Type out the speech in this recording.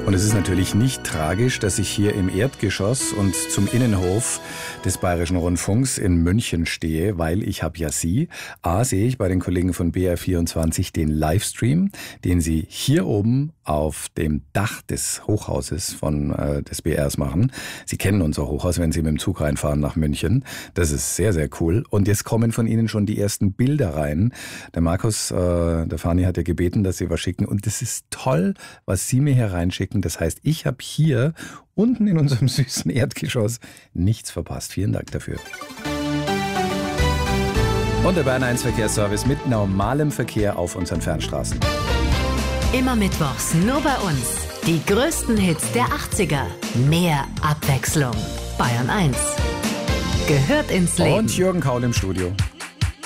Und es ist natürlich nicht tragisch, dass ich hier im Erdgeschoss und zum Innenhof des Bayerischen Rundfunks in München stehe, weil ich habe ja Sie. Sehe ich bei den Kollegen von BR24 den Livestream, den Sie hier oben auf dem Dach des Hochhauses des BRs machen. Sie kennen unser Hochhaus, wenn Sie mit dem Zug reinfahren nach München. Das ist sehr, sehr cool. Und jetzt kommen von Ihnen schon die ersten Bilder rein. Der Markus, der Fani hat ja gebeten, dass Sie was schicken. Und das ist toll, was Sie mir hier reinschicken. Das heißt, ich habe hier unten in unserem süßen Erdgeschoss nichts verpasst. Vielen Dank dafür. Und der Bayern 1 Verkehrsservice mit normalem Verkehr auf unseren Fernstraßen. Immer mittwochs nur bei uns. Die größten Hits der 80er. Mehr Abwechslung. Bayern 1 gehört ins Leben. Und Jürgen Kaul im Studio.